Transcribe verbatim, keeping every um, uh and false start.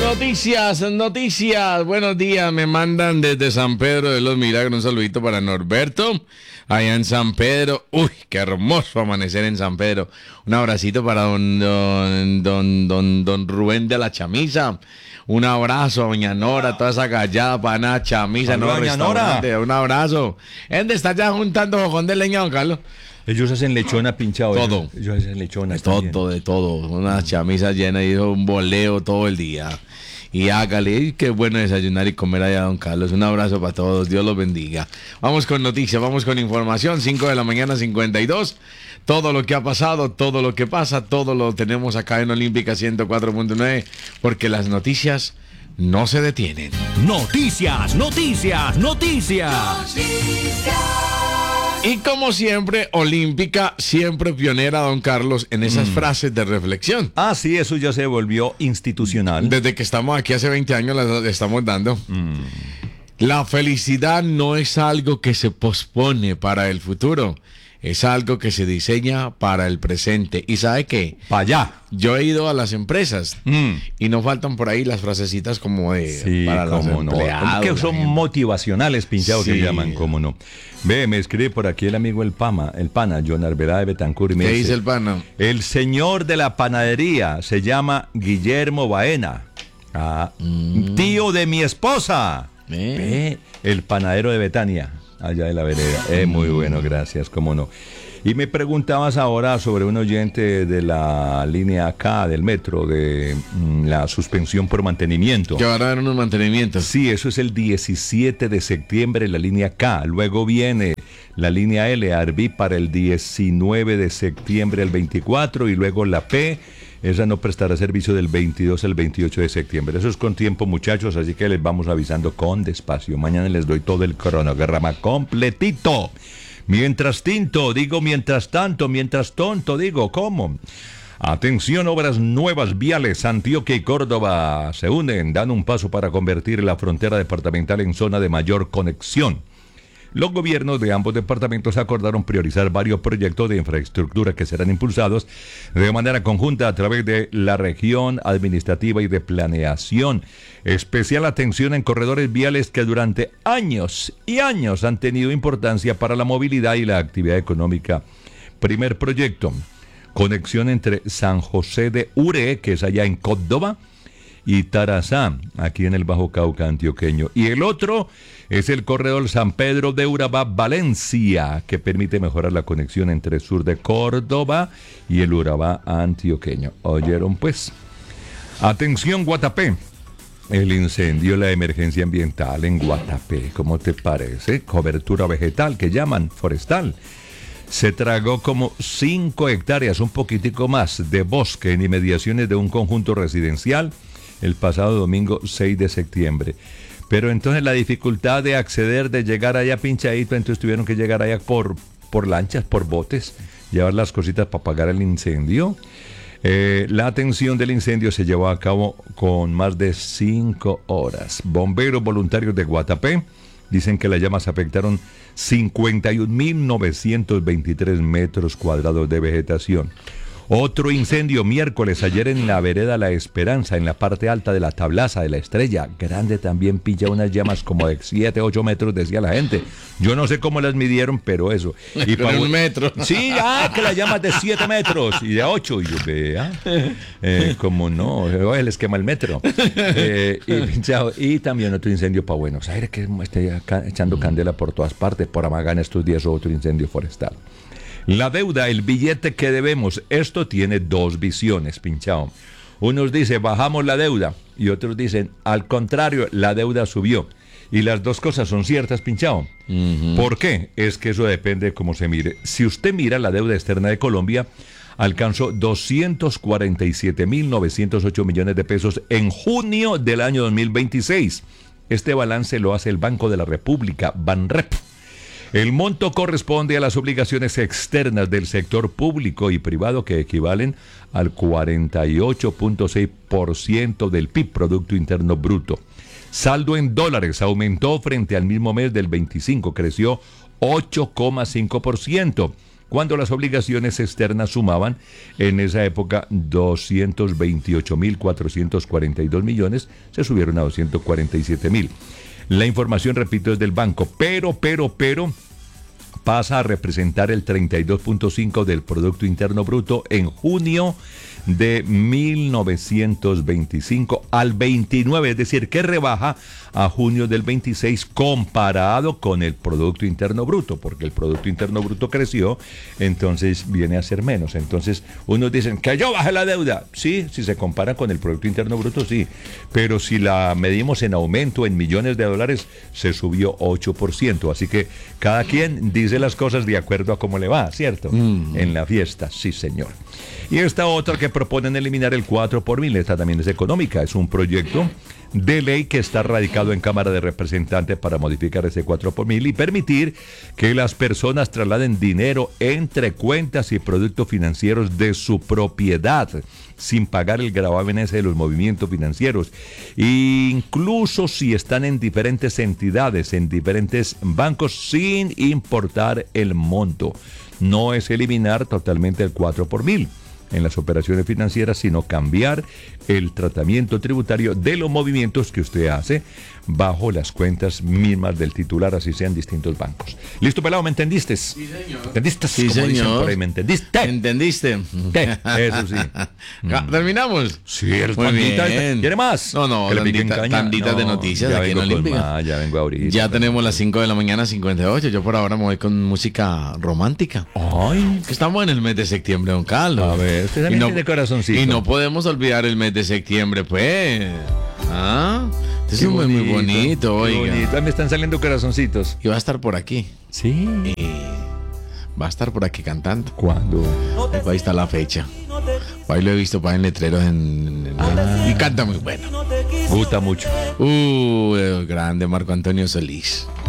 Noticias, noticias. Buenos días, me mandan desde San Pedro de los Milagros. Un saludito para Norberto, allá en San Pedro. Uy, qué hermoso amanecer en San Pedro. Un abracito para don, don, don, don, don Rubén de la Chamisa. Un abrazo a doña Nora, toda esa gallada pana Chamisa, no restaurante. Un abrazo. ¿Dónde está ya juntando jojón de leña, don Carlos? Ellos hacen lechona pinchado. Todo. Ellos, ellos hacen lechona. Todo, también. de todo. Una chamisa llena y un boleo todo el día. Y hágale, y qué bueno desayunar y comer allá, don Carlos. Un abrazo para todos, Dios los bendiga. Vamos con noticias, vamos con información. cinco de la mañana, cincuenta y dos. Todo lo que ha pasado, todo lo que pasa, todo lo tenemos acá en Olímpica ciento cuatro punto nueve, porque las noticias no se detienen. Noticias, noticias, noticias. Noticias. Y como siempre, Olímpica, siempre pionera, don Carlos, en esas mm. frases de reflexión. Ah, sí, eso ya se volvió institucional. Desde que estamos aquí hace veinte años las estamos dando. Mm. La felicidad no es algo que se pospone para el futuro. Es algo que se diseña para el presente. ¿Y sabe qué? Para allá. Yo he ido a las empresas mm. y no faltan por ahí las frasecitas como de sí, para los no. empleados. Que son motivacionales, pinchados, sí. Que llaman, cómo no. Ve, me escribe por aquí el amigo el Pama, el Pana, John Arbeláez de Betancur. Y me ¿Qué dice, dice el Pana? El señor de la panadería se llama Guillermo Baena. Ah, mm. Tío de mi esposa. ¿Eh? Ve, el panadero de Betania. Allá de la vereda. Es eh, muy bueno, gracias, cómo no. Y me preguntabas ahora sobre un oyente de la línea K del metro, de mm, la suspensión por mantenimiento. Que van a dar unos mantenimientos. Sí, eso es el diecisiete de septiembre, la línea K. Luego viene la línea L, Arví, para el diecinueve de septiembre al veinticuatro. Y luego la P, esa no prestará servicio del veintidós al veintiocho de septiembre. Eso es con tiempo, muchachos, así que les vamos avisando con despacio. Mañana les doy todo el cronograma completito. Mientras tinto, digo mientras tanto, mientras tonto, digo, ¿cómo? Atención, obras nuevas viales. Antioquia y Córdoba se unen, dan un paso para convertir la frontera departamental en zona de mayor conexión. Los gobiernos de ambos departamentos acordaron priorizar varios proyectos de infraestructura que serán impulsados de manera conjunta a través de la región administrativa y de planeación. Especial atención en corredores viales que durante años y años han tenido importancia para la movilidad y la actividad económica. Primer proyecto, conexión entre San José de Ure, que es allá en Córdoba, y Tarazá, aquí en el Bajo Cauca antioqueño. Y el otro es el corredor San Pedro de Urabá, Valencia, que permite mejorar la conexión entre el sur de Córdoba y el Urabá antioqueño. ¿Oyeron pues? Atención, Guatapé. El incendio, la emergencia ambiental en Guatapé, ¿cómo te parece? Cobertura vegetal, que llaman forestal. Se tragó como cinco hectáreas, un poquitico más, de bosque en inmediaciones de un conjunto residencial el pasado domingo seis de septiembre. Pero entonces la dificultad de acceder, de llegar allá pinchadito, entonces tuvieron que llegar allá por, por lanchas, por botes, llevar las cositas para apagar el incendio. Eh, la atención del incendio se llevó a cabo con más de cinco horas. Bomberos voluntarios de Guatapé dicen que las llamas afectaron cincuenta y un mil novecientos veintitrés metros cuadrados de vegetación. Otro incendio miércoles ayer en la vereda La Esperanza, en la parte alta de la tablaza de la Estrella. Grande también, pilla unas llamas como de siete, ocho metros, decía la gente. Yo no sé cómo las midieron, pero eso. Y para un metro. Sí, ah, que las llamas de siete metros y de ocho. Y yo, vea, eh, como no, él esquema el metro. Eh, y, pinchado, y también otro incendio para Buenos Aires, que esté acá echando candela por todas partes. Por Amagán estos días otro incendio forestal. La deuda, el billete que debemos, esto tiene dos visiones, pinchado. Unos dicen, bajamos la deuda, y otros dicen, al contrario, la deuda subió. Y las dos cosas son ciertas, pinchado. Uh-huh. ¿Por qué? Es que eso depende de cómo se mire. Si usted mira la deuda externa de Colombia, alcanzó doscientos cuarenta y siete mil novecientos ocho millones de pesos en junio del año dos mil veintiséis. Este balance lo hace el Banco de la República, Banrep. El monto corresponde a las obligaciones externas del sector público y privado que equivalen al cuarenta y ocho punto seis por ciento del P I B, Producto Interno Bruto. Saldo en dólares aumentó frente al mismo mes del veinticinco, creció ocho coma cinco por ciento. cuando las obligaciones externas sumaban en esa época doscientos veintiocho mil cuatrocientos cuarenta y dos millones, se subieron a doscientos cuarenta y siete mil. La información, repito, es del banco, pero, pero, pero, pasa a representar el treinta y dos punto cinco del Producto Interno Bruto en junio de mil novecientos veinticinco al veintinueve, es decir, que rebaja a junio del veintiséis comparado con el Producto Interno Bruto, porque el Producto Interno Bruto creció, entonces viene a ser menos. Entonces, unos dicen que yo bajé la deuda. Sí, si se compara con el Producto Interno Bruto, sí, pero si la medimos en aumento, en millones de dólares, se subió ocho por ciento. Así que cada quien dice las cosas de acuerdo a cómo le va, ¿cierto? Mm. En la fiesta, sí, señor. Y esta otra que proponen eliminar el cuatro por mil, esta también es económica, es un proyecto de ley que está radicado en Cámara de Representantes para modificar ese cuatro por mil y permitir que las personas trasladen dinero entre cuentas y productos financieros de su propiedad sin pagar el gravamen ese de los movimientos financieros, incluso si están en diferentes entidades, en diferentes bancos, sin importar el monto. No es eliminar totalmente el cuatro por mil en las operaciones financieras, sino cambiar el tratamiento tributario de los movimientos que usted hace bajo las cuentas mismas del titular, así sean distintos bancos. ¿Listo, pelado? ¿Me entendiste? Sí, señor. ¿Entendiste? Sí, Como dicen señor. por ahí, ¿me entendiste? ¿Entendiste? ¿Qué? Eso sí. ¿Terminamos? Sí, el Muy pandita. bien. ¿Quiere más? No, no, Que le piquen tandita- caña. tanditas de noticias ya aquí en vengo con Olímpica. más, ya vengo ahorita. Ya tenemos las cinco de la mañana, cincuenta y ocho. Yo por ahora me voy con música romántica. Ay, Que estamos en el mes de septiembre, don Carlos. a ver, usted también tiene corazoncito. Y no podemos olvidar el mes de septiembre, pues. ¿Ah? Este es un mes muy bonito, qué oiga. bonito. Ah, me están saliendo corazoncitos. Y va a estar por aquí. Sí. Y va a estar por aquí cantando. ¿Cuándo? Ahí está la fecha. Ahí lo he visto para en letreros en, en- y canta muy bueno. Gusta mucho. Uh, el grande Marco Antonio Solís.